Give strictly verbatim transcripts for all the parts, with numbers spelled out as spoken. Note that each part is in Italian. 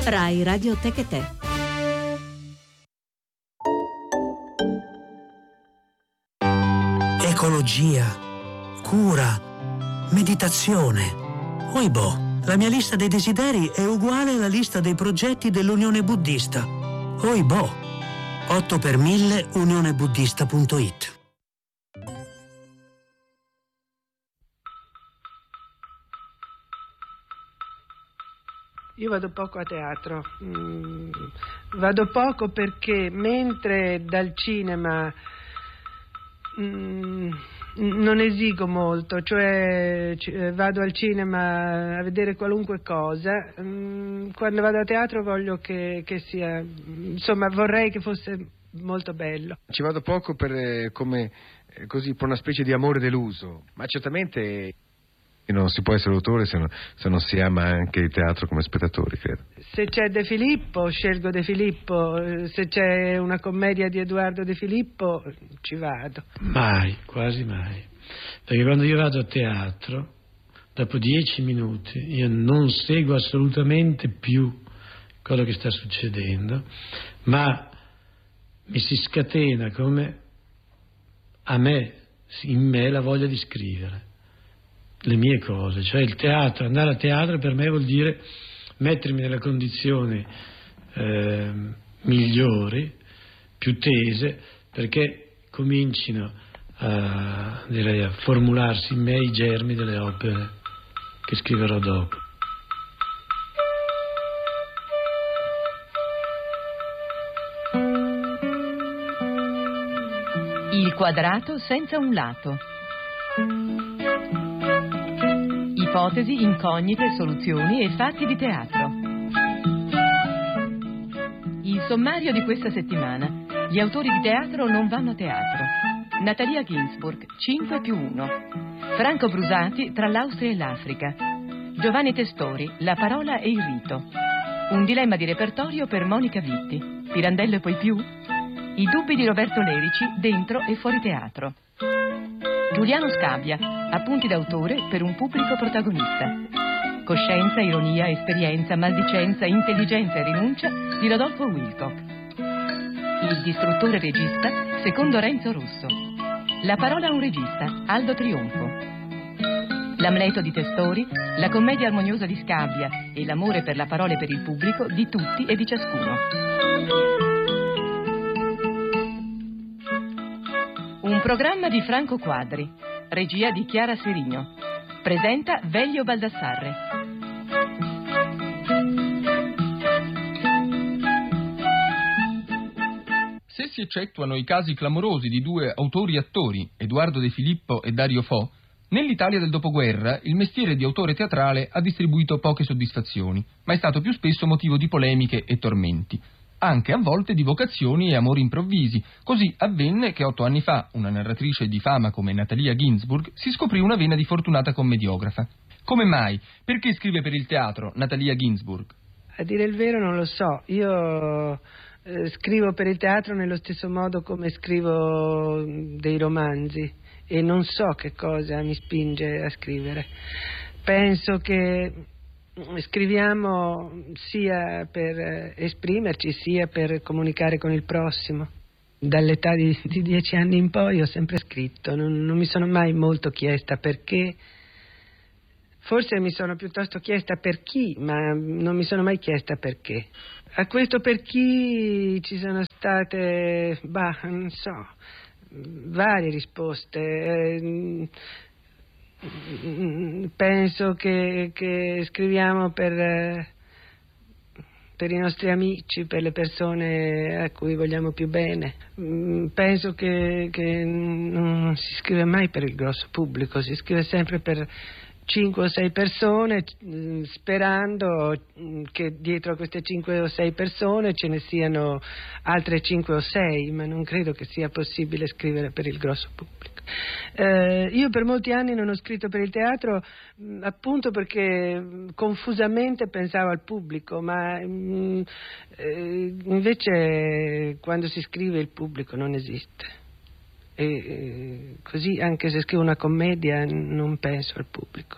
Rai Radio Tecate. Ecologia, cura, meditazione. Oibò, la mia lista dei desideri è uguale alla lista dei progetti dell'Unione Buddista. Oibò, otto per mille unione buddista punto it. Io vado poco a teatro, mm, vado poco perché mentre dal cinema mm, non esigo molto, cioè vado al cinema a vedere qualunque cosa, mm, quando vado a teatro voglio che, che sia, insomma vorrei che fosse molto bello. Ci vado poco per, come, così, per una specie di amore deluso, ma certamente non si può essere autore se non, se non si ama anche il teatro come spettatori, credo. Se c'è De Filippo, scelgo De Filippo, se c'è una commedia di Edoardo De Filippo, ci vado. Mai, quasi mai. Perché quando io vado a teatro, dopo dieci minuti, io non seguo assolutamente più quello che sta succedendo, ma mi si scatena come a me, in me, la voglia di scrivere le mie cose, cioè il teatro, andare a teatro per me vuol dire mettermi nelle condizioni eh, migliori, più tese, perché comincino a, direi, a formularsi in me i germi delle opere che scriverò dopo. Il quadrato senza un lato. Ipotesi, incognite, soluzioni e fatti di teatro. Il sommario di questa settimana. Gli autori di teatro non vanno a teatro. Natalia Ginzburg, cinque più uno. Franco Brusati, Tra l'Austria e l'Africa. Giovanni Testori, La parola e il rito. Un dilemma di repertorio per Monica Vitti. Pirandello e poi più? I dubbi di Roberto Lerici, Dentro e fuori teatro. Giuliano Scabbia, appunti d'autore per un pubblico protagonista. Coscienza, ironia, esperienza, maldicenza, intelligenza e rinuncia di Rodolfo Wilcock. Il distruttore regista, secondo Renzo Russo. La parola a un regista, Aldo Trionfo. L'Amleto di Testori, la commedia armoniosa di Scabbia e l'amore per la parola e per il pubblico di tutti e di ciascuno. Un programma di Franco Quadri, regia di Chiara Serino. Presenta Veglio Baldassarre. Se si eccettuano i casi clamorosi di due autori-attori, Edoardo De Filippo e Dario Fo, nell'Italia del dopoguerra il mestiere di autore teatrale ha distribuito poche soddisfazioni, ma è stato più spesso motivo di polemiche e tormenti. Anche a volte di vocazioni e amori improvvisi. Così avvenne che otto anni fa una narratrice di fama come Natalia Ginzburg si scoprì una vena di fortunata commediografa. Come mai? Perché scrive per il teatro Natalia Ginzburg? A dire il vero non lo so. Io eh, scrivo per il teatro nello stesso modo come scrivo dei romanzi e non so che cosa mi spinge a scrivere. Penso che scriviamo sia per esprimerci sia per comunicare con il prossimo. Dall'età di, di dieci anni in poi ho sempre scritto, non, non mi sono mai molto chiesta perché, forse mi sono piuttosto chiesta per chi, ma non mi sono mai chiesta perché. A questo per chi ci sono state, bah, non so, varie risposte. Eh, penso che, che scriviamo per, per i nostri amici, per le persone a cui vogliamo più bene. Penso che, che non si scrive mai per il grosso pubblico, si scrive sempre per cinque o sei persone, sperando che dietro a queste cinque o sei persone ce ne siano altre cinque o sei, ma non credo che sia possibile scrivere per il grosso pubblico. Eh, io per molti anni non ho scritto per il teatro mh, appunto perché mh, confusamente pensavo al pubblico, ma mh, eh, invece quando si scrive il pubblico non esiste. E, e così anche se scrivo una commedia non penso al pubblico.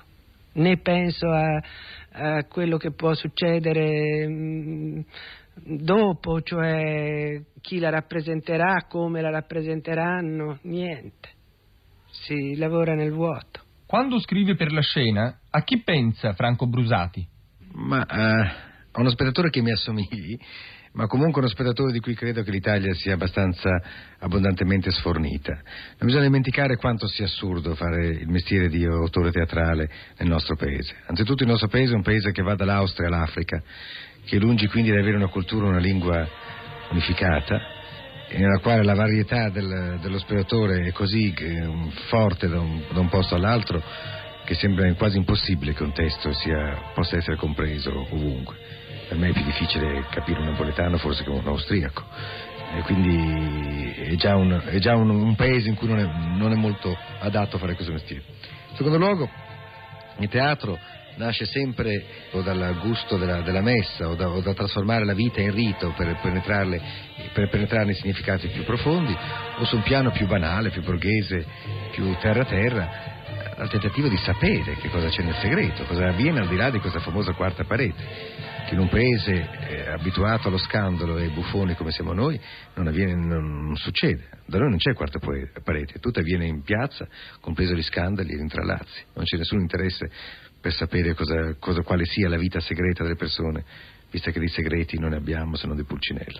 né penso a, a quello che può succedere mh, dopo, cioè chi la rappresenterà, come la rappresenteranno, niente. Si lavora nel vuoto. Quando scrive per la scena, a chi pensa Franco Brusati? Ma uh, a uno spettatore che mi assomigli, ma comunque uno spettatore di cui credo che l'Italia sia abbastanza abbondantemente sfornita. Non bisogna dimenticare quanto sia assurdo fare il mestiere di autore teatrale nel nostro paese. Anzitutto il nostro paese è un paese che va dall'Austria all'Africa, che è lungi quindi di avere una cultura, una lingua unificata, e nella quale la varietà del, dello spettatore è così eh, forte da un, da un posto all'altro che sembra quasi impossibile che un testo sia, possa essere compreso ovunque. Per me è più difficile capire un napoletano forse che un austriaco, e quindi è già un, è già un, un paese in cui non è, non è molto adatto a fare questo mestiere. In secondo luogo, il teatro nasce sempre o dal gusto della, della messa o da, o da trasformare la vita in rito per penetrarle, per penetrarne i significati più profondi, o su un piano più banale, più borghese, più terra-terra, al tentativo di sapere che cosa c'è nel segreto, cosa avviene al di là di questa famosa quarta parete, che in un paese eh, abituato allo scandalo e ai buffoni come siamo noi non avviene, non, non succede. Da noi non c'è quarta parete, tutto avviene in piazza, compreso gli scandali e gli intrallazzi. Non c'è nessun interesse per sapere cosa, cosa, quale sia la vita segreta delle persone, visto che di segreti non ne abbiamo se non di pulcinella.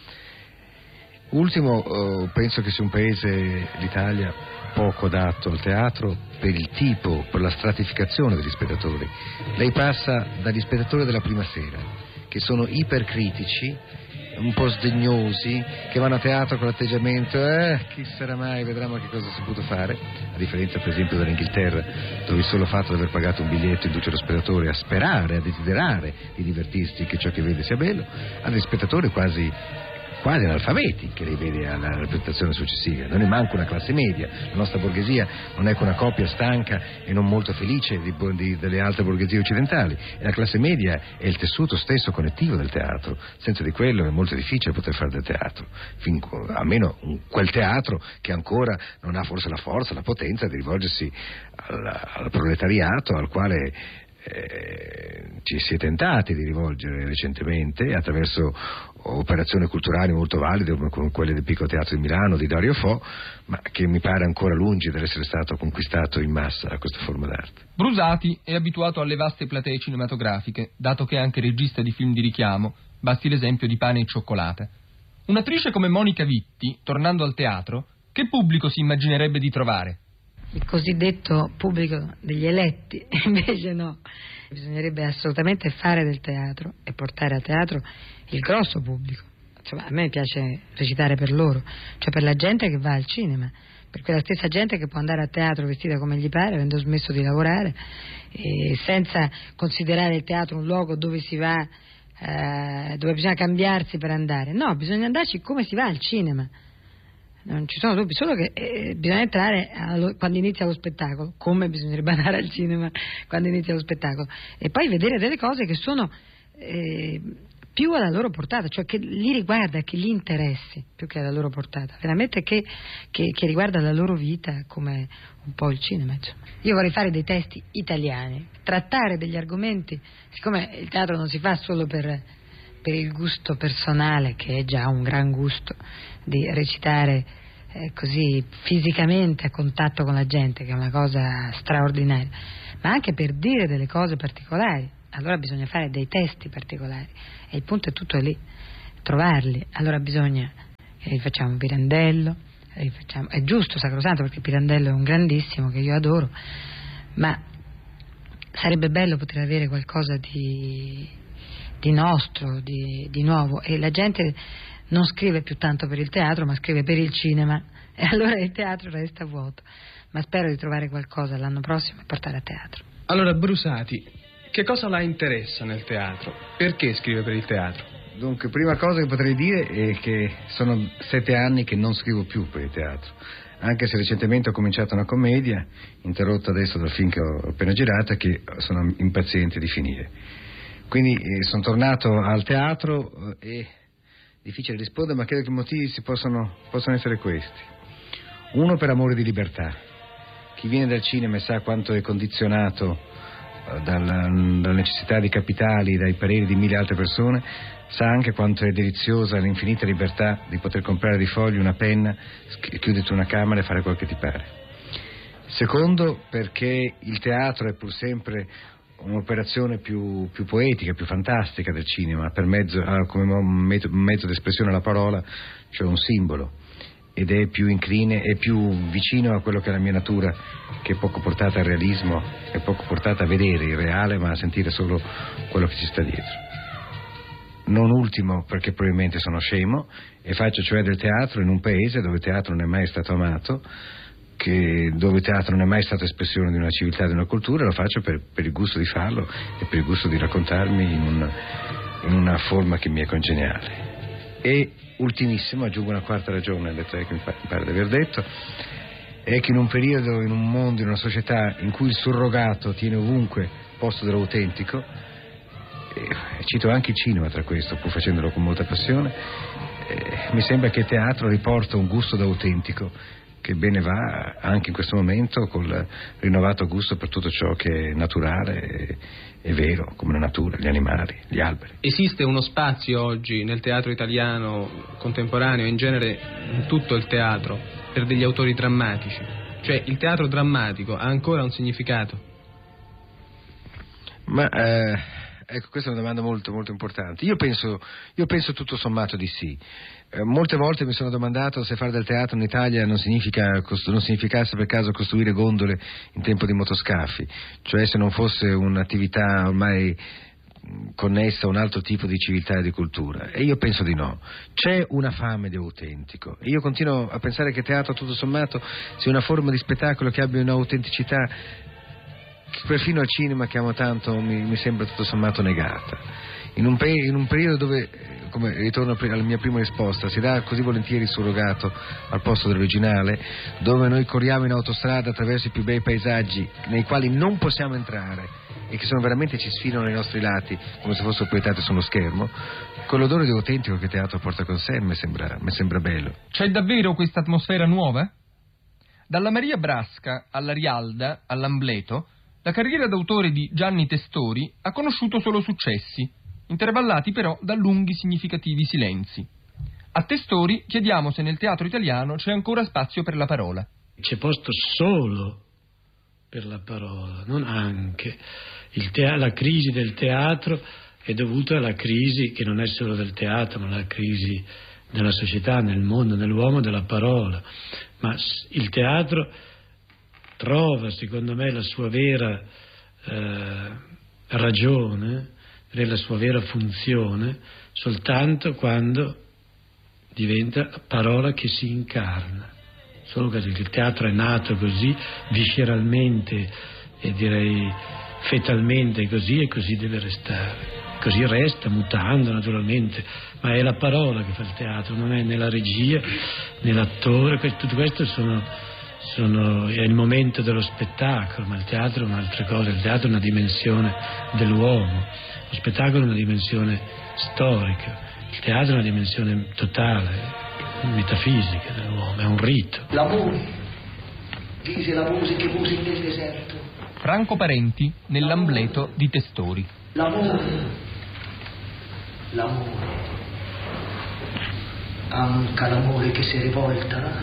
Ultimo, eh, penso che sia un paese, l'Italia, poco adatto al teatro per il tipo, per la stratificazione degli spettatori. Lei passa dagli spettatori della prima sera, che sono ipercritici, un po' sdegnosi, che vanno a teatro con l'atteggiamento eh, chi sarà mai, vedremo che cosa si è potuto fare, a differenza per esempio dell'Inghilterra, dove il solo fatto di aver pagato un biglietto induce lo spettatore a sperare, a desiderare di divertirsi, che ciò che vede sia bello, a degli spettatori quasi quasi analfabeti che li vede alla rappresentazione successiva. Non ne manca una classe media, la nostra borghesia non è che una coppia stanca e non molto felice di, di, delle altre borghesie occidentali, e la classe media è il tessuto stesso connettivo del teatro. Senza di quello è molto difficile poter fare del teatro, fin, almeno quel teatro che ancora non ha forse la forza, la potenza di rivolgersi al, al proletariato, al quale Eh, ci si è tentati di rivolgere recentemente attraverso operazioni culturali molto valide come quelle del Piccolo Teatro di Milano di Dario Fo, ma che mi pare ancora lungi dall'essere stato conquistato in massa a questa forma d'arte. Brusati è abituato alle vaste platee cinematografiche, dato che è anche regista di film di richiamo, basti l'esempio di Pane e cioccolata. Un'attrice come Monica Vitti, tornando al teatro, che pubblico si immaginerebbe di trovare? Il cosiddetto pubblico degli eletti, invece no, bisognerebbe assolutamente fare del teatro e portare a teatro il grosso pubblico. Insomma, a me piace recitare per loro, cioè per la gente che va al cinema, per quella stessa gente che può andare a teatro vestita come gli pare, avendo smesso di lavorare, e senza considerare il teatro un luogo dove si va, eh, dove bisogna cambiarsi per andare. No, bisogna andarci come si va al cinema. Non ci sono dubbi, solo che eh, bisogna entrare allo, quando inizia lo spettacolo, come bisognerebbe andare al cinema quando inizia lo spettacolo, e poi vedere delle cose che sono eh, più alla loro portata, cioè che li riguarda, che li interessi più che alla loro portata, veramente che, che, che riguarda la loro vita, come un po' il cinema, insomma. Io vorrei fare dei testi italiani, trattare degli argomenti, siccome il teatro non si fa solo per, per il gusto personale, che è già un gran gusto, di recitare eh, così fisicamente a contatto con la gente, che è una cosa straordinaria, ma anche per dire delle cose particolari. Allora bisogna fare dei testi particolari, e il punto è tutto lì, trovarli. Allora bisogna che rifacciamo Pirandello, rifacciamo, è giusto, sacrosanto, perché Pirandello è un grandissimo che io adoro, ma sarebbe bello poter avere qualcosa di, di nostro, di, di nuovo, e la gente non scrive più tanto per il teatro, ma scrive per il cinema, e allora il teatro resta vuoto. Ma spero di trovare qualcosa l'anno prossimo e portare a teatro. Allora, Brusati, che cosa la interessa nel teatro? Perché scrive per il teatro? Dunque, prima cosa che potrei dire è che sono sette anni che non scrivo più per il teatro, anche se recentemente ho cominciato una commedia, interrotta adesso dal film che ho appena girato, che sono impaziente di finire. Quindi eh, sono tornato al teatro eh, e... difficile rispondere, ma credo che i motivi si possono, possono essere questi. Uno, per amore di libertà. Chi viene dal cinema e sa quanto è condizionato dalla, dalla necessità di capitali, dai pareri di mille altre persone, sa anche quanto è deliziosa l'infinita libertà di poter comprare dei fogli, una penna, chiuderti una camera e fare quel che ti pare. Secondo, perché il teatro è pur sempre un'operazione più, più poetica, più fantastica del cinema, per mezzo, come mezzo, mezzo d'espressione la parola, cioè un simbolo, ed è più incline, è più vicino a quello che è la mia natura, che è poco portata al realismo, è poco portata a vedere il reale, ma a sentire solo quello che ci sta dietro. Non ultimo perché probabilmente sono scemo e faccio cioè del teatro in un paese dove il teatro non è mai stato amato, che, dove il teatro non è mai stato espressione di una civiltà, di una cultura, lo faccio per, per il gusto di farlo e per il gusto di raccontarmi in, un, in una forma che mi è congeniale. E ultimissimo, aggiungo una quarta ragione alle tre che mi pare di aver detto, è che in un periodo, in un mondo, in una società in cui il surrogato tiene ovunque posto dell'autentico, e cito anche il cinema tra questo, pur facendolo con molta passione, eh, mi sembra che il teatro riporta un gusto d'autentico che bene va anche in questo momento col rinnovato gusto per tutto ciò che è naturale e, e vero, come la natura, gli animali, gli alberi. Esiste uno spazio oggi nel teatro italiano contemporaneo, in genere in tutto il teatro, per degli autori drammatici? Cioè il teatro drammatico ha ancora un significato? Ma eh, ecco, questa è una domanda molto molto importante. Io penso, io penso tutto sommato di sì. Eh, molte volte mi sono domandato se fare del teatro in Italia non, significa, non significasse per caso costruire gondole in tempo di motoscafi, cioè se non fosse un'attività ormai connessa a un altro tipo di civiltà e di cultura. E io penso di no. C'è una fame di autentico e io continuo a pensare che il teatro tutto sommato sia una forma di spettacolo che abbia un'autenticità che perfino al cinema che amo tanto mi, mi sembra tutto sommato negata. In un, pe- in un periodo dove, come ritorno alla mia prima risposta, si dà così volentieri il surrogato al posto dell'originale, dove noi corriamo in autostrada attraverso i più bei paesaggi nei quali non possiamo entrare e che sono veramente ci sfilano nei nostri lati come se fossero proiettati sullo schermo, quell'odore di autentico che il teatro porta con sé mi sembra, mi sembra bello. C'è davvero questa atmosfera nuova? Dalla Maria Brasca alla Rialda, all'Ambleto, la carriera d'autore di Gianni Testori ha conosciuto solo successi, intervallati però da lunghi significativi silenzi. A Testori chiediamo se nel teatro italiano c'è ancora spazio per la parola. C'è posto solo per la parola, non anche. Il te- la crisi del teatro è dovuta alla crisi che non è solo del teatro, ma alla crisi della società, nel mondo, nell'uomo della parola. Ma il teatro trova, secondo me, la sua vera eh, ragione, la sua vera funzione, soltanto quando diventa parola che si incarna. Solo che il teatro è nato così, visceralmente e direi fetalmente così, e così deve restare. Così resta, mutando naturalmente, ma è la parola che fa il teatro, non è né la regia né l'attore. Tutto questo sono, sono, è il momento dello spettacolo, ma il teatro è un'altra cosa. Il teatro è una dimensione dell'uomo, lo spettacolo è una dimensione storica, il teatro è una dimensione totale, metafisica dell'uomo, è un rito. L'amore, dice la musica, musica del deserto. Franco Parenti nell'Ambleto di Testori. L'amore, l'amore, anche l'amore che si rivolta,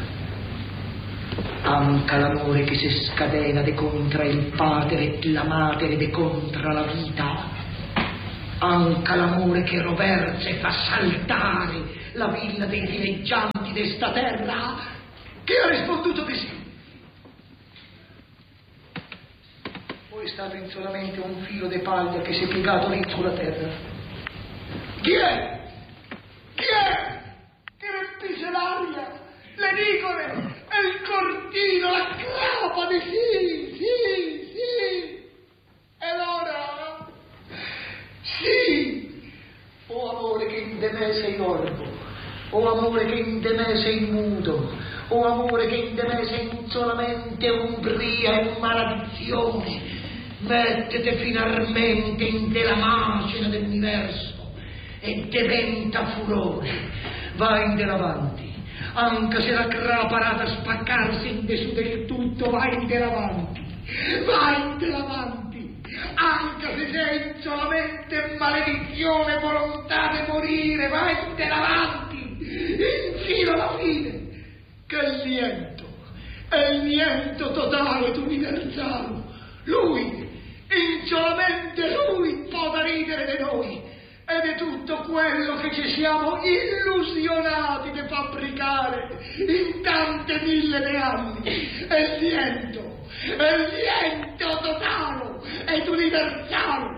anche l'amore che si scatena de contra il padre e la madre de contra la vita, anche l'amore che roversa e fa saltare la villa dei dileggianti di sta terra. Chi ha risponduto di sì? Voi state solamente un filo di paglia che si è piegato lì sulla terra. Chi è? Chi è? Che rempisce l'aria, le nigole e il cortino, la clapa di sì, sì, sì. E allora? Sì! O amore che in de me sei orbo, o amore che in de me sei muto, o amore che in de me sei solamente umbria e maledizione, mettete finalmente in te la macina dell'universo e diventa furore. Vai in de l'avanti, anche se la craparata spaccarsi in de su del tutto, vai in de l'avanti, vai in de l'avanti, anche se sei solamente maledizione, volontà di morire, vai avanti, infino alla fine, che il niente, è il niente totale ed universale. Lui, solamente lui può ridere di noi ed è tutto quello che ci siamo illusionati di fabbricare in tante mille di anni. È il niente, è il niente totale ed universale.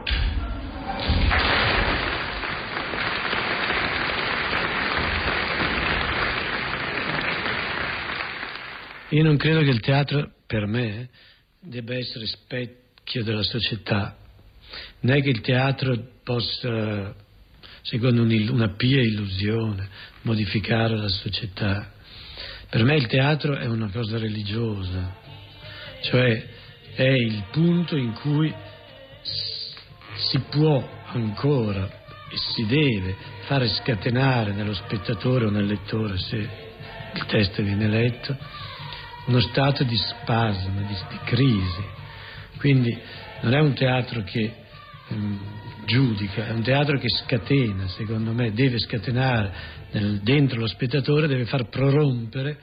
Io non credo che il teatro, per me, debba essere specchio della società. Non è che il teatro possa, secondo una pia illusione, modificare la società. Per me il teatro è una cosa religiosa, cioè è il punto in cui si può ancora e si deve fare scatenare nello spettatore o nel lettore, se il testo viene letto, uno stato di spasimo, di, di crisi. Quindi non è un teatro che um, giudica, è un teatro che scatena, secondo me, deve scatenare nel, dentro lo spettatore, deve far prorompere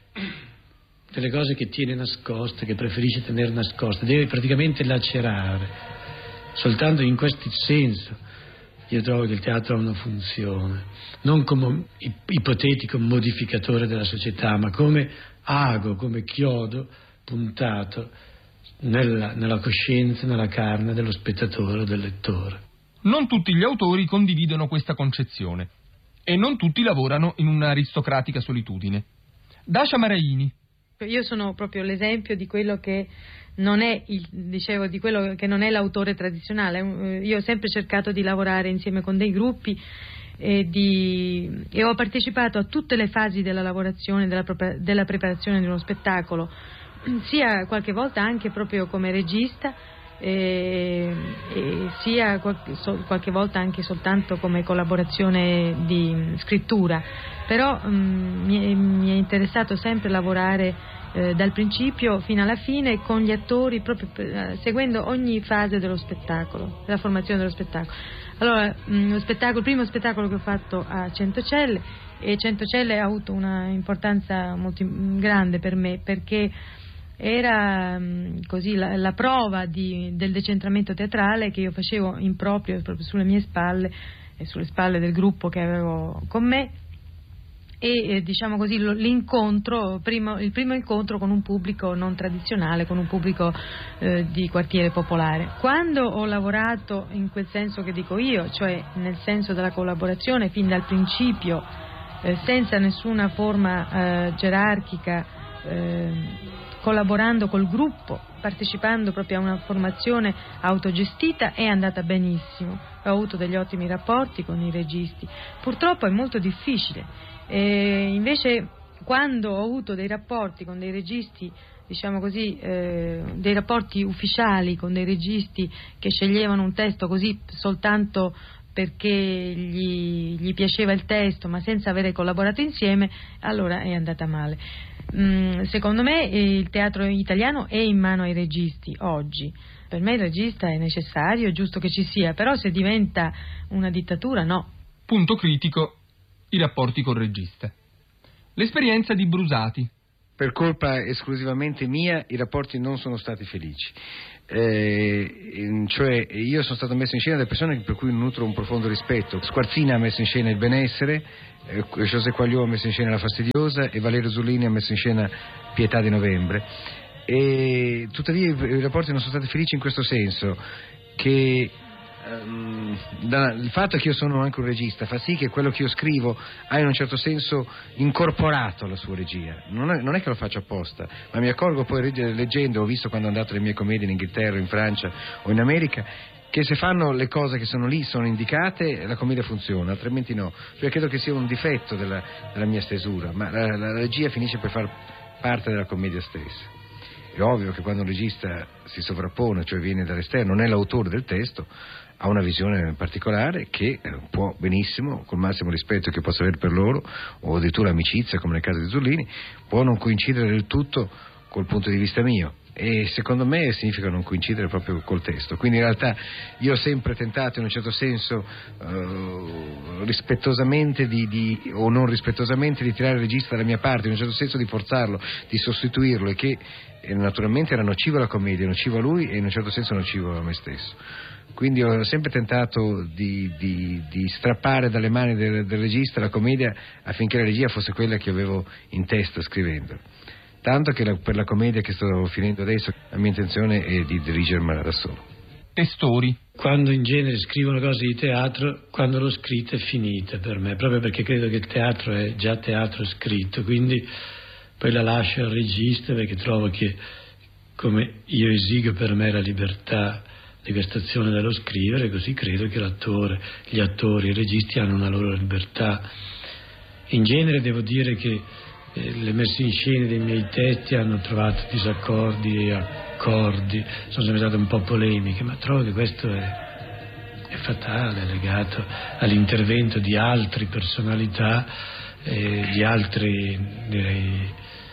delle cose che tiene nascoste, che preferisce tenere nascoste, deve praticamente lacerare. Soltanto in questo senso io trovo che il teatro ha una funzione, non come ipotetico modificatore della società, ma come ago, come chiodo puntato nella, nella coscienza, nella carne dello spettatore o del lettore. Non tutti gli autori condividono questa concezione e non tutti lavorano in un'aristocratica solitudine. Dacia Maraini. Io sono proprio l'esempio di quello che non è il, dicevo, di quello che non è l'autore tradizionale. Io ho sempre cercato di lavorare insieme con dei gruppi e, di, e ho partecipato a tutte le fasi della lavorazione, della, della preparazione di uno spettacolo, sia qualche volta anche proprio come regista e, e sia qualche, so, qualche volta anche soltanto come collaborazione di scrittura. Però um, mi, è, mi è interessato sempre lavorare eh, dal principio fino alla fine con gli attori, proprio eh, seguendo ogni fase dello spettacolo, della formazione dello spettacolo. Allora, um, lo spettacolo, il primo spettacolo che ho fatto a Centocelle, e Centocelle ha avuto una importanza molto grande per me, perché era um, così la, la prova di, del decentramento teatrale che io facevo in proprio, proprio sulle mie spalle e sulle spalle del gruppo che avevo con me. E eh, diciamo così l'incontro, primo, il primo incontro con un pubblico non tradizionale, con un pubblico eh, di quartiere popolare. Quando ho lavorato in quel senso che dico io, cioè nel senso della collaborazione fin dal principio, eh, senza nessuna forma eh, gerarchica, eh, collaborando col gruppo, partecipando proprio a una formazione autogestita, è andata benissimo. Ho avuto degli ottimi rapporti con i registi. Purtroppo è molto difficile. E invece quando ho avuto dei rapporti con dei registi, diciamo così, eh, dei rapporti ufficiali con dei registi che sceglievano un testo così soltanto perché gli, gli piaceva il testo ma senza avere collaborato insieme, allora è andata male. Mm, secondo me il teatro italiano è in mano ai registi oggi. Per me il regista è necessario, è giusto che ci sia, però se diventa una dittatura no. Punto critico: i rapporti col regista. L'esperienza di Brusati. Per colpa esclusivamente mia i rapporti non sono stati felici. Eh, cioè io sono stato messo in scena da persone per cui nutro un profondo rispetto. Squarzina ha messo in scena Il benessere, eh, José Quagliò ha messo in scena La fastidiosa e Valerio Zullini ha messo in scena Pietà di novembre. E tuttavia i, i rapporti non sono stati felici in questo senso, che um, da, il fatto che io sono anche un regista fa sì che quello che io scrivo ha in un certo senso incorporato la sua regia. Non è, non è che lo faccio apposta, ma mi accorgo poi leggendo, ho visto quando ho andato le mie commedie in Inghilterra, in Francia o in America, che se fanno le cose che sono lì, sono indicate, la commedia funziona, altrimenti no. Cioè credo che sia un difetto della, della mia stesura, ma la, la, la regia finisce per far parte della commedia stessa. È ovvio che quando un regista si sovrappone, cioè viene dall'esterno, non è l'autore del testo, ha una visione particolare che può benissimo, col massimo rispetto che possa avere per loro, o addirittura amicizia come nel caso di Zullini, può non coincidere del tutto col punto di vista mio. e secondo me significa non coincidere proprio col testo. Quindi in realtà io ho sempre tentato in un certo senso uh, rispettosamente di, di, o non rispettosamente di tirare il regista dalla mia parte, in un certo senso di forzarlo, di sostituirlo, e che eh, naturalmente era nocivo alla commedia, nocivo a lui e in un certo senso nocivo a me stesso. Quindi ho sempre tentato di, di, di strappare dalle mani del, del regista la commedia affinché la regia fosse quella che avevo in testa scrivendo. Tanto che la, per la commedia che sto finendo adesso la mia intenzione è di dirigermela da solo. Testori. Quando in genere scrivono cose di teatro, quando l'ho scritta è finita per me, proprio perché credo che il teatro è già teatro scritto, quindi poi la lascio al regista, perché trovo che, come io esigo per me la libertà di questa azione dello scrivere, così credo che l'attore, gli attori, i registi hanno una loro libertà. In genere devo dire che eh, le messe in scena dei miei testi hanno trovato disaccordi e accordi, sono sempre state un po' polemiche, ma trovo che questo è, è fatale, è legato all'intervento di altre personalità, eh, di altre, direi,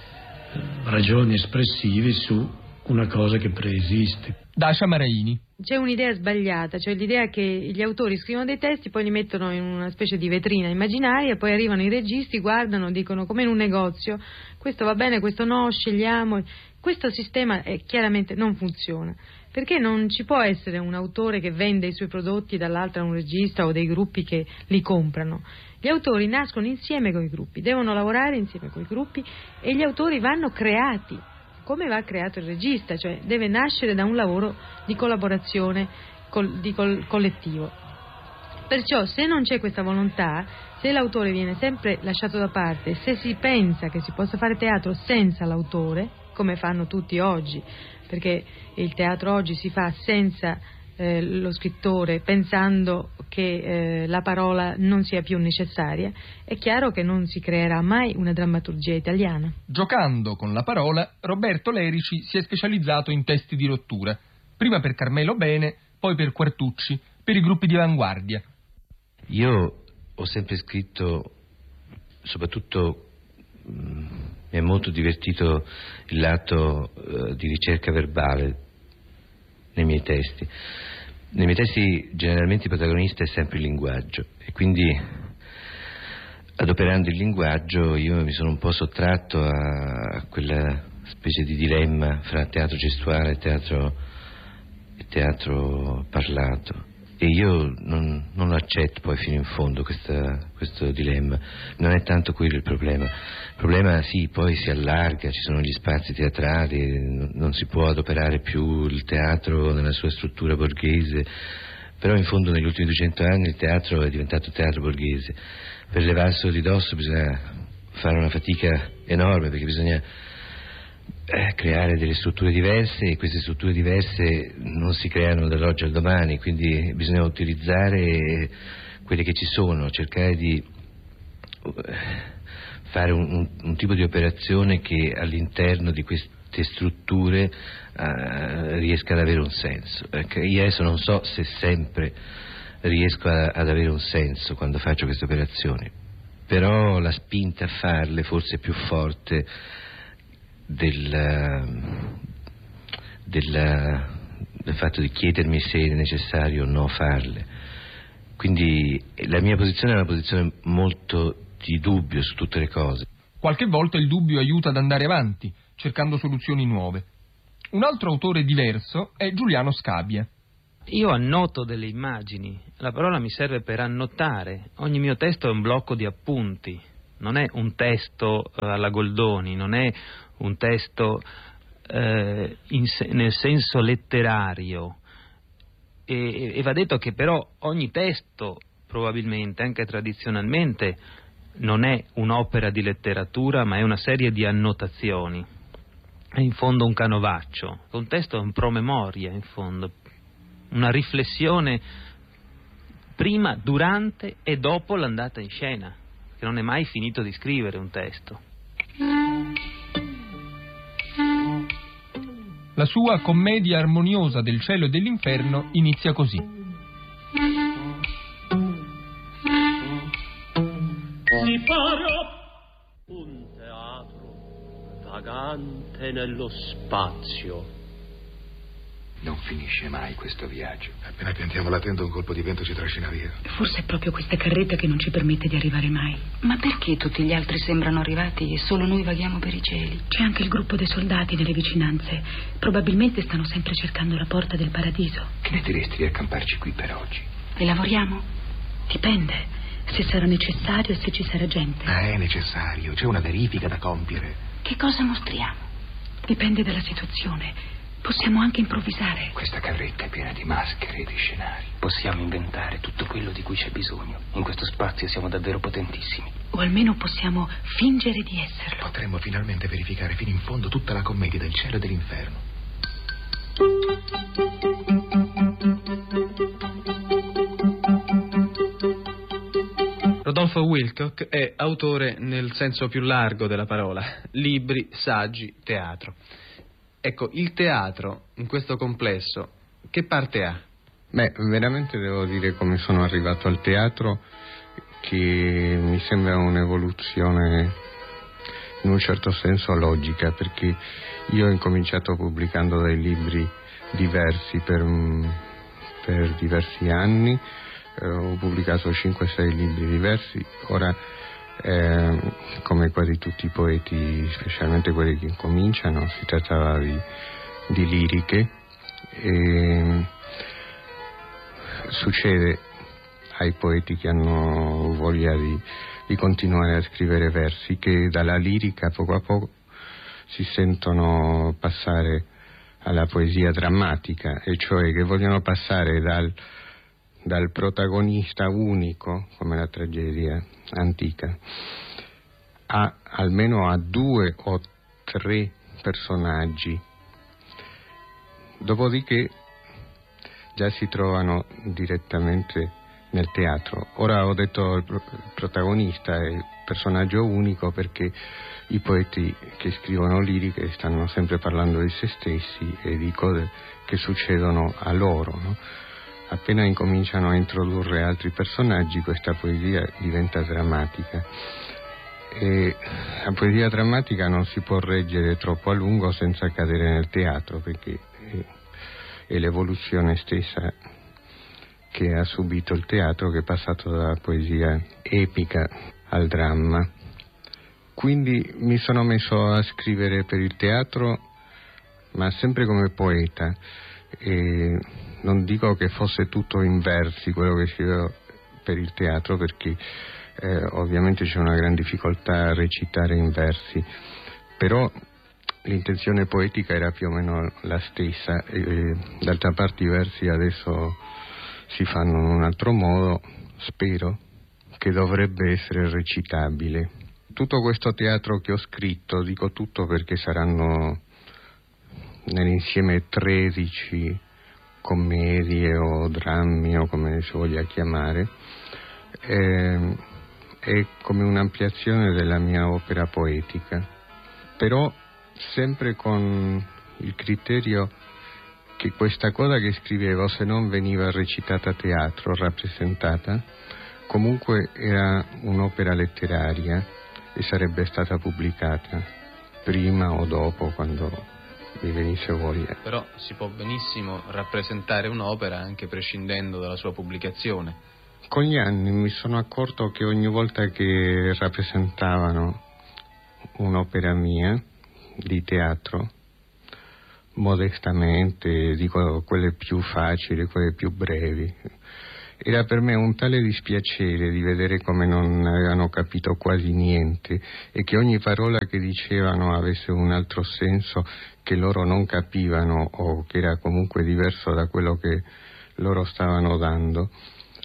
ragioni espressive su una cosa che preesiste. Dacia Maraini. C'è un'idea sbagliata, cioè l'idea che gli autori scrivono dei testi, poi li mettono in una specie di vetrina immaginaria, poi arrivano i registi, guardano, dicono come in un negozio, questo va bene, questo no, scegliamo. Questo sistema è, chiaramente non funziona, perché non ci può essere un autore che vende i suoi prodotti e dall'altro un regista o dei gruppi che li comprano. Gli autori nascono insieme con i gruppi, devono lavorare insieme con i gruppi e gli autori vanno creati. Come va creato il regista, cioè deve nascere da un lavoro di collaborazione col, di col, collettivo. Perciò se non c'è questa volontà, se l'autore viene sempre lasciato da parte, se si pensa che si possa fare teatro senza l'autore, come fanno tutti oggi, perché il teatro oggi si fa senza eh, lo scrittore, pensando che eh, la parola non sia più necessaria, è chiaro che non si creerà mai una drammaturgia italiana. Giocando con la parola, Roberto Lerici si è specializzato in testi di rottura, prima per Carmelo Bene, poi per Quartucci, per i gruppi di avanguardia. Io ho sempre scritto, soprattutto mh, mi è molto divertito il lato uh, di ricerca verbale nei miei testi. Nei miei testi generalmente il protagonista è sempre il linguaggio e quindi adoperando il linguaggio io mi sono un po' sottratto a quella specie di dilemma fra teatro gestuale e teatro, e teatro parlato. E io non, non lo accetto poi fino in fondo questa, questo dilemma. Non è tanto quello il problema. Il problema sì, poi si allarga, ci sono gli spazi teatrali, non si può adoperare più il teatro nella sua struttura borghese, però in fondo negli ultimi duecento anni il teatro è diventato teatro borghese. Per levarselo di dosso bisogna fare una fatica enorme, perché bisogna Eh, creare delle strutture diverse, e queste strutture diverse non si creano dall'oggi al domani, quindi bisogna utilizzare quelle che ci sono, cercare di fare un, un, un tipo di operazione che all'interno di queste strutture eh, riesca ad avere un senso. Ecco, io adesso non so se sempre riesco a, ad avere un senso quando faccio queste operazioni, però la spinta a farle forse è più forte Del, del, del fatto di chiedermi se è necessario o no farle. Quindi la mia posizione è una posizione molto di dubbio su tutte le cose. Qualche volta il dubbio aiuta ad andare avanti, cercando soluzioni nuove. Un altro autore diverso è Giuliano Scabbia. Io annoto delle immagini, la parola mi serve per annotare. Ogni mio testo è un blocco di appunti, non è un testo alla Goldoni, non è un testo eh, in se, nel senso letterario, e, e va detto che però ogni testo probabilmente, anche tradizionalmente, non è un'opera di letteratura ma è una serie di annotazioni, è in fondo un canovaccio, un testo è un promemoria, in fondo una riflessione prima, durante e dopo l'andata in scena, che non è mai finito di scrivere un testo. La sua commedia armoniosa del cielo e dell'inferno inizia così. Si farà un teatro vagato errante nello spazio. Non finisce mai questo viaggio. Appena piantiamo la tenda un colpo di vento ci trascina via. Forse è proprio questa carretta che non ci permette di arrivare mai. Ma perché tutti gli altri sembrano arrivati e solo noi vaghiamo per i cieli? C'è anche il gruppo dei soldati nelle vicinanze. Probabilmente stanno sempre cercando la porta del paradiso. Che ne diresti di accamparci qui per oggi? E lavoriamo? Dipende, se sarà necessario e se ci sarà gente. Ah, è necessario, c'è una verifica da compiere. Che cosa mostriamo? Dipende dalla situazione. Possiamo anche improvvisare. Questa carretta è piena di maschere e di scenari. Possiamo inventare tutto quello di cui c'è bisogno. In questo spazio siamo davvero potentissimi. O almeno possiamo fingere di esserlo. Potremmo finalmente verificare fino in fondo tutta la commedia del cielo e dell'inferno. Rodolfo Wilcock è autore nel senso più largo della parola, libri, saggi, teatro. Ecco, il teatro in questo complesso, che parte ha? Beh, veramente devo dire come sono arrivato al teatro, che mi sembra un'evoluzione in un certo senso logica, perché io ho incominciato pubblicando dei libri diversi per, per diversi anni, eh, ho pubblicato cinque sei libri diversi, ora Eh, come quasi tutti i poeti, specialmente quelli che incominciano, si trattava di, di liriche, e succede ai poeti che hanno voglia di, di continuare a scrivere versi che dalla lirica poco a poco si sentono passare alla poesia drammatica, e cioè che vogliono passare dal dal protagonista unico, come la tragedia antica, a almeno a due o tre personaggi. Dopodiché già si trovano direttamente nel teatro. Ora ho detto il protagonista è il personaggio unico perché i poeti che scrivono liriche stanno sempre parlando di se stessi e di cose che succedono a loro, no? Appena incominciano a introdurre altri personaggi, questa poesia diventa drammatica. E la poesia drammatica non si può reggere troppo a lungo senza cadere nel teatro, perché è l'evoluzione stessa che ha subito il teatro, che è passato dalla poesia epica al dramma. Quindi mi sono messo a scrivere per il teatro, ma sempre come poeta. E non dico che fosse tutto in versi quello che scrivevo per il teatro, perché eh, ovviamente c'è una gran difficoltà a recitare in versi, però l'intenzione poetica era più o meno la stessa, e d'altra parte i versi adesso si fanno in un altro modo, spero, che dovrebbe essere recitabile. Tutto questo teatro che ho scritto, dico tutto perché saranno nell'insieme tredici commedie o drammi o come si voglia chiamare, è, è come un'ampliazione della mia opera poetica, però sempre con il criterio che questa cosa che scrivevo, se non veniva recitata a teatro, rappresentata, comunque era un'opera letteraria e sarebbe stata pubblicata prima o dopo, quando mi venisse voglia. Però si può benissimo rappresentare un'opera anche prescindendo dalla sua pubblicazione. Con gli anni mi sono accorto che ogni volta che rappresentavano un'opera mia di teatro, modestamente, dico quelle più facili, quelle più brevi, era per me un tale dispiacere di vedere come non avevano capito quasi niente e che ogni parola che dicevano avesse un altro senso che loro non capivano o che era comunque diverso da quello che loro stavano dando,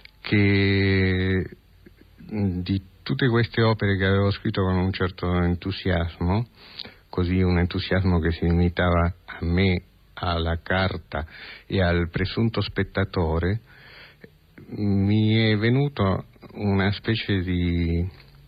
che di tutte queste opere che avevo scritto con un certo entusiasmo, così un entusiasmo che si limitava a me, alla carta e al presunto spettatore, mi è venuto una specie di,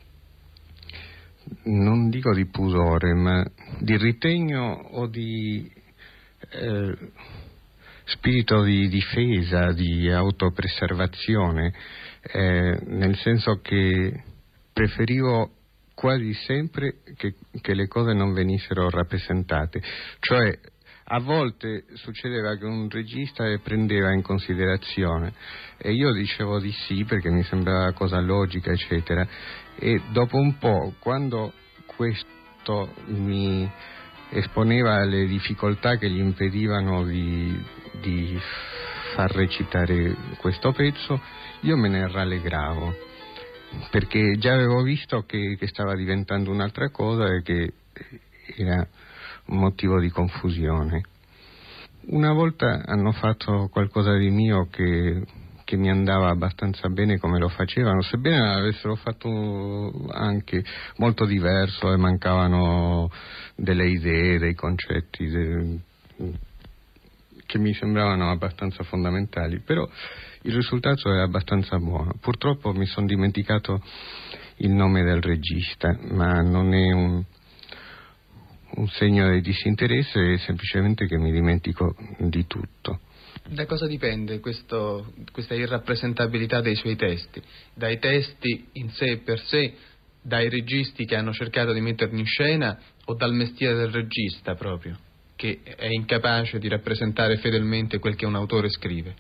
non dico di pudore, ma di ritegno o di eh, spirito di difesa, di autopreservazione, eh, nel senso che preferivo quasi sempre che, che le cose non venissero rappresentate, cioè a volte succedeva che un regista le prendeva in considerazione e io dicevo di sì perché mi sembrava cosa logica, eccetera, e dopo un po', quando questo mi esponeva alle difficoltà che gli impedivano di, di far recitare questo pezzo, io me ne rallegravo, perché già avevo visto che, che stava diventando un'altra cosa e che era un motivo di confusione. Una volta hanno fatto qualcosa di mio che, che mi andava abbastanza bene come lo facevano, sebbene avessero fatto anche molto diverso e mancavano delle idee, dei concetti de, che mi sembravano abbastanza fondamentali, però il risultato è abbastanza buono. Purtroppo mi sono dimenticato il nome del regista, ma non è un, un segno di disinteresse, è semplicemente che mi dimentico di tutto. Da cosa dipende questo, questa irrappresentabilità dei suoi testi? Dai testi in sé e per sé, dai registi che hanno cercato di metterli in scena, o dal mestiere del regista proprio, che è incapace di rappresentare fedelmente quel che un autore scrive?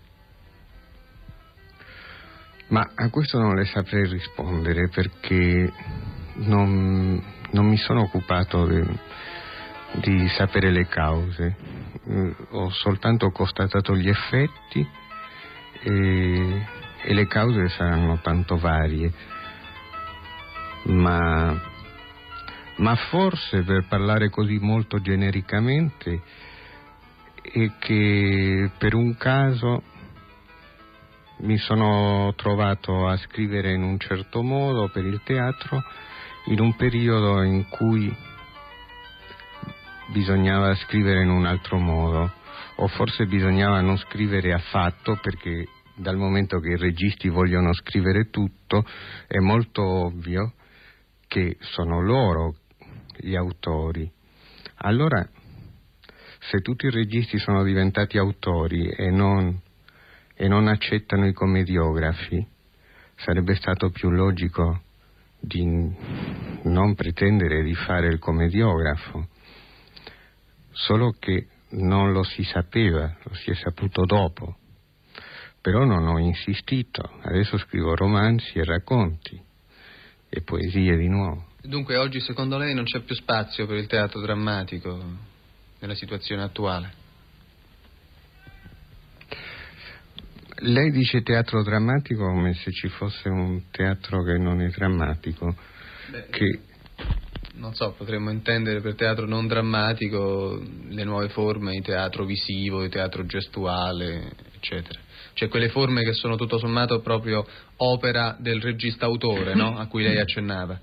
Ma a questo non le saprei rispondere, perché non, non mi sono occupato di, di sapere le cause, ho soltanto constatato gli effetti e, e le cause saranno tanto varie, ma, ma forse, per parlare così molto genericamente, è che per un caso mi sono trovato a scrivere in un certo modo per il teatro in un periodo in cui bisognava scrivere in un altro modo, o forse bisognava non scrivere affatto, perché dal momento che i registi vogliono scrivere tutto è molto ovvio che sono loro gli autori. Allora, se tutti i registi sono diventati autori e non e non accettano i commediografi, sarebbe stato più logico di non pretendere di fare il commediografo, solo che non lo si sapeva, lo si è saputo dopo. Però non ho insistito, adesso scrivo romanzi e racconti e poesie di nuovo. Dunque oggi secondo lei non c'è più spazio per il teatro drammatico nella situazione attuale? Lei dice teatro drammatico come se ci fosse un teatro che non è drammatico. Beh, che... non so, potremmo intendere per teatro non drammatico le nuove forme di teatro visivo, di teatro gestuale, eccetera. Cioè quelle forme che sono tutto sommato proprio opera del regista autore, no? A cui lei accennava.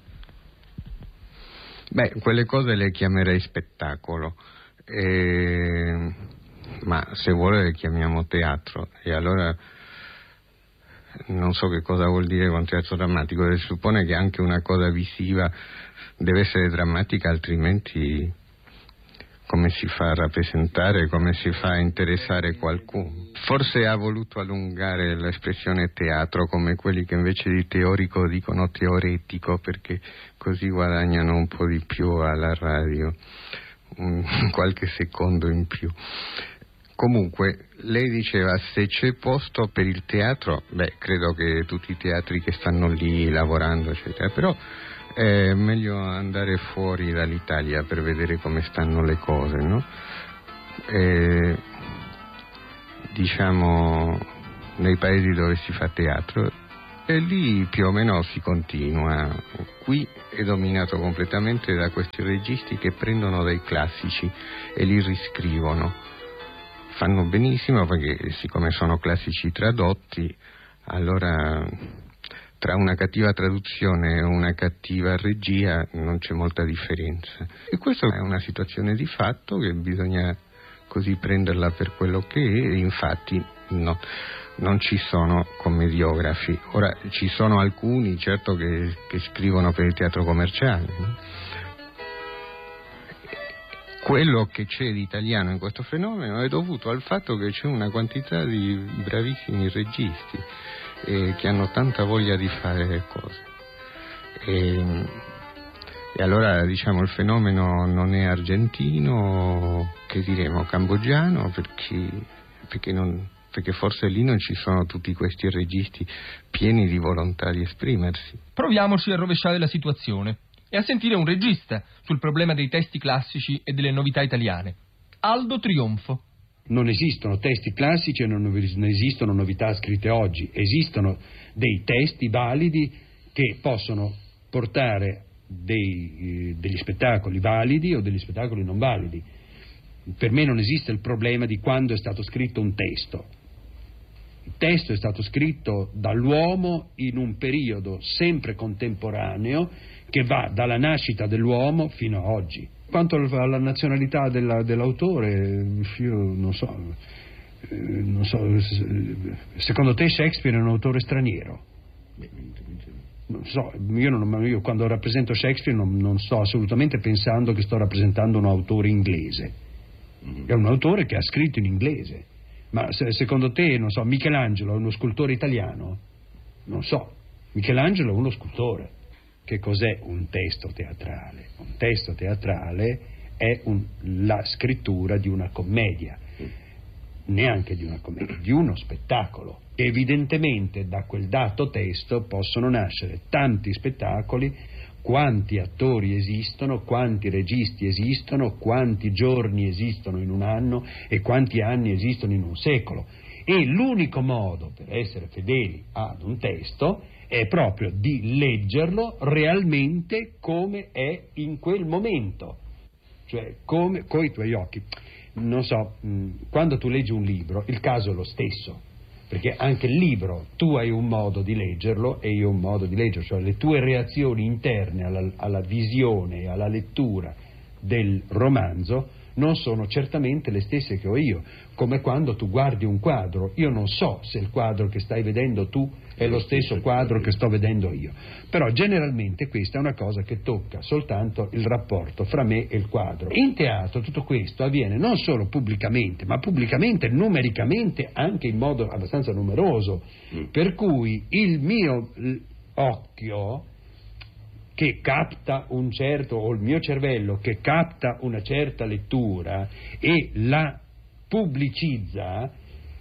Beh, quelle cose le chiamerei spettacolo. E... ma se vuole le chiamiamo teatro, e allora non so che cosa vuol dire con teatro drammatico. Si suppone che anche una cosa visiva deve essere drammatica, altrimenti come si fa a rappresentare, come si fa a interessare qualcuno? Forse ha voluto allungare l'espressione teatro, come quelli che invece di teorico dicono teoretico, perché così guadagnano un po' di più alla radio, un, qualche secondo in più. Comunque, lei diceva se c'è posto per il teatro, beh, credo che tutti i teatri che stanno lì lavorando, eccetera, però è meglio andare fuori dall'Italia per vedere come stanno le cose, no? E, diciamo, nei paesi dove si fa teatro, e lì più o meno si continua. Qui è dominato completamente da questi registi che prendono dei classici e li riscrivono. Fanno benissimo perché siccome sono classici tradotti, allora tra una cattiva traduzione e una cattiva regia non c'è molta differenza. E questa è una situazione di fatto che bisogna così prenderla per quello che è, e infatti no, non ci sono commediografi. Ora ci sono alcuni, certo, che, che scrivono per il teatro commerciale, no? Quello che c'è di italiano in questo fenomeno è dovuto al fatto che c'è una quantità di bravissimi registi eh, che hanno tanta voglia di fare le cose. E, E allora diciamo il fenomeno non è argentino, che diremo cambogiano, perché, perché, non, perché forse lì non ci sono tutti questi registi pieni di volontà di esprimersi. Proviamoci a rovesciare la situazione e a sentire un regista sul problema dei testi classici e delle novità italiane. Aldo Trionfo. Non esistono testi classici e non esistono novità scritte oggi, esistono dei testi validi che possono portare dei, eh, degli spettacoli validi o degli spettacoli non validi. Per me non esiste il problema di quando è stato scritto un testo. Il testo è stato scritto dall'uomo in un periodo sempre contemporaneo che va dalla nascita dell'uomo fino a oggi. Quanto alla nazionalità della, dell'autore, io non so, eh, non so, secondo te Shakespeare è un autore straniero? Non so, io, non, io quando rappresento Shakespeare non, non sto assolutamente pensando che sto rappresentando un autore inglese. È un autore che ha scritto in inglese. Ma se, secondo te, non so, Michelangelo è uno scultore italiano? Non so, Michelangelo è uno scultore. Che cos'è un testo teatrale? Un testo teatrale è un, la scrittura di una commedia, neanche di una commedia, di uno spettacolo. Evidentemente da quel dato testo possono nascere tanti spettacoli, quanti attori esistono, quanti registi esistono, quanti giorni esistono in un anno e quanti anni esistono in un secolo. E l'unico modo per essere fedeli ad un testo è proprio di leggerlo realmente come è in quel momento, cioè come coi tuoi occhi. Non so, mh, quando tu leggi un libro il caso è lo stesso, perché anche il libro tu hai un modo di leggerlo e io un modo di leggerlo, cioè le tue reazioni interne alla, alla visione e alla lettura del romanzo non sono certamente le stesse che ho io, come quando tu guardi un quadro, io non so se il quadro che stai vedendo tu è lo stesso quadro che sto vedendo io, però generalmente questa è una cosa che tocca soltanto il rapporto fra me e il quadro. In teatro tutto questo avviene non solo pubblicamente, ma pubblicamente, numericamente, anche in modo abbastanza numeroso, per cui il mio occhio che capta un certo, o il mio cervello che capta una certa lettura e la pubblicizza,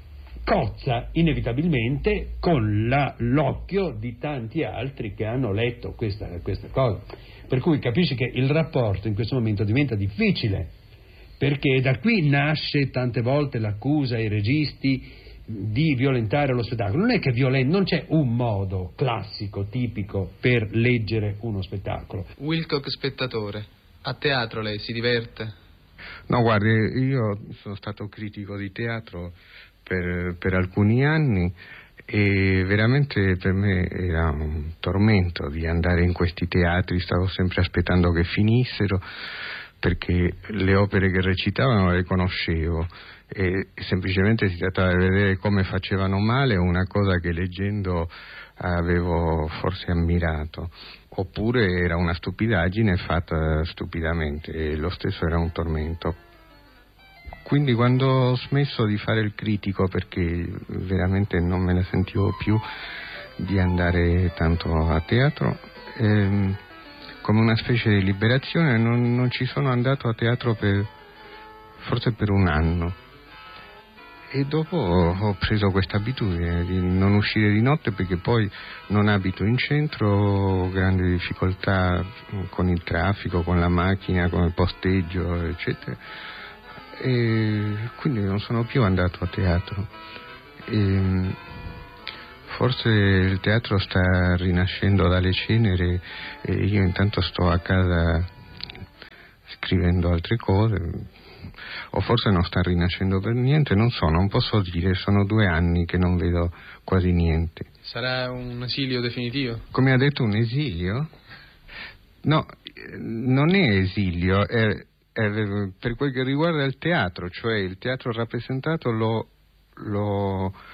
cozza inevitabilmente con la, l'occhio di tanti altri che hanno letto questa, questa cosa. Per cui capisci che il rapporto in questo momento diventa difficile, perché da qui nasce tante volte l'accusa ai registi di violentare lo spettacolo. Non è che violen- non c'è un modo classico, tipico per leggere uno spettacolo. Wilcock spettatore, a teatro lei si diverte? No, guardi, io sono stato critico di teatro per, per alcuni anni e veramente per me era un tormento di andare in questi teatri, stavo sempre aspettando che finissero perché le opere che recitavano le conoscevo e semplicemente si trattava di vedere come facevano male una cosa che leggendo avevo forse ammirato, oppure era una stupidaggine fatta stupidamente e lo stesso era un tormento. Quindi quando ho smesso di fare il critico, perché veramente non me ne sentivo più di andare tanto a teatro, ehm, come una specie di liberazione non, non ci sono andato a teatro per forse per un anno. E dopo ho preso questa abitudine di non uscire di notte perché poi non abito in centro, ho grandi difficoltà con il traffico, con la macchina, con il posteggio, eccetera. E quindi non sono più andato a teatro. E forse il teatro sta rinascendo dalle ceneri e io intanto sto a casa scrivendo altre cose. O forse non sta rinascendo per niente, non so, non posso dire, sono due anni che non vedo quasi niente. Sarà un esilio definitivo? Come ha detto, un esilio? No, non è esilio, è, è per quel che riguarda il teatro, cioè il teatro rappresentato lo, lo